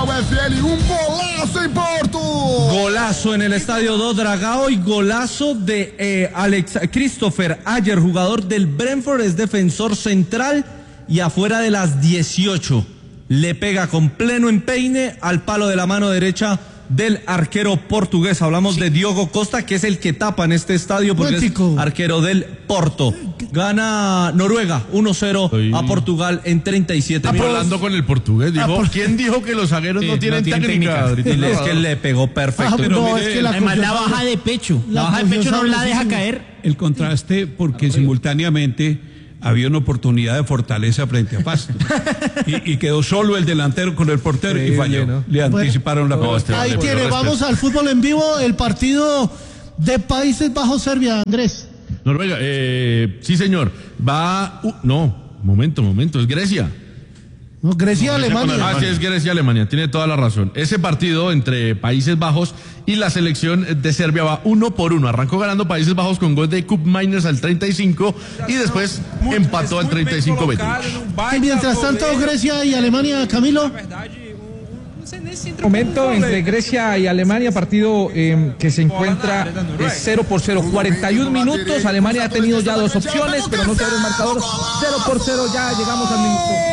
da UFL, un golazo en Porto. Golazo en el estadio do Dragao y golazo de Alex Christopher Ayer, jugador del Brentford, es defensor central y afuera de las 18 le pega con pleno empeine al palo de la mano derecha del arquero portugués. Hablamos de Diogo Costa, que es el que tapa en este estadio porque es arquero del Porto. Gana Noruega 1-0 a Portugal en 37 minutos. Hablando con el portugués, dijo, ¿quién dijo que los zagueros no tienen técnica? Es que le pegó perfecto. Pero es que además la baja de pecho. La baja de pecho no la deja caer. El contraste porque simultáneamente había una oportunidad de fortaleza frente a Pasto. y quedó solo el delantero con el portero y falló. ¿No? Le anticiparon la pelota. Ahí tiene, vamos al fútbol en vivo, el partido de Países Bajos-Serbia, Andrés. Noruega, sí señor, momento, es Grecia. No, Grecia-Alemania. Sí, es Grecia-Alemania, tiene toda la razón. Ese partido entre Países Bajos y la selección de Serbia va 1-1. Arrancó ganando Países Bajos con gol de Kup Miners al 35 y después empató al 35-20. Y mientras tanto, Grecia y Alemania, Camilo. Momento entre Grecia y Alemania, partido que se encuentra 0-0, 41 minutos. Alemania ha tenido ya dos opciones, pero no se abre el marcador. 0-0, ya llegamos al minuto